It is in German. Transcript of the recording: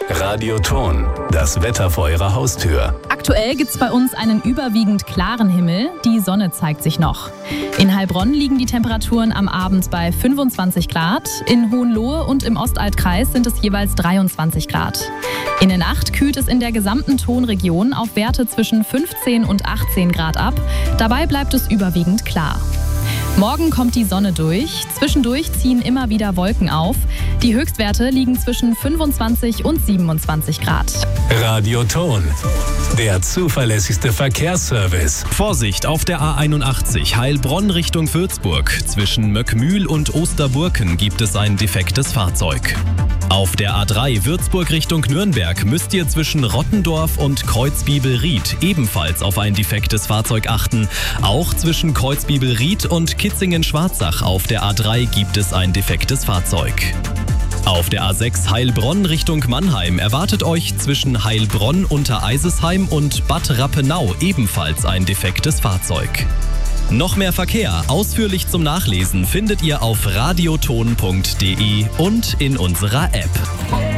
Radioton, das Wetter vor Ihrer Haustür. Aktuell gibt es bei uns einen überwiegend klaren Himmel. Die Sonne zeigt sich noch. In Heilbronn liegen die Temperaturen am Abend bei 25 Grad. In Hohenlohe und im Ostaltkreis sind es jeweils 23 Grad. In der Nacht kühlt es in der gesamten Tonregion auf Werte zwischen 15 und 18 Grad ab. Dabei bleibt es überwiegend klar. Morgen kommt die Sonne durch. Zwischendurch ziehen immer wieder Wolken auf. Die Höchstwerte liegen zwischen 25 und 27 Grad. Radioton, der zuverlässigste Verkehrsservice. Vorsicht auf der A81 Heilbronn Richtung Würzburg. Zwischen Möckmühl und Osterburken gibt es ein defektes Fahrzeug. Auf der A3 Würzburg Richtung Nürnberg müsst ihr zwischen Rottendorf und Kreuzbibelried ebenfalls auf ein defektes Fahrzeug achten. Auch zwischen Kreuzbibelried und Kitzingen-Schwarzach auf der A3 gibt es ein defektes Fahrzeug. Auf der A6 Heilbronn Richtung Mannheim erwartet euch zwischen Heilbronn unter Eisesheim und Bad Rappenau ebenfalls ein defektes Fahrzeug. Noch mehr Verkehr ausführlich zum Nachlesen findet ihr auf radioton.de und in unserer App.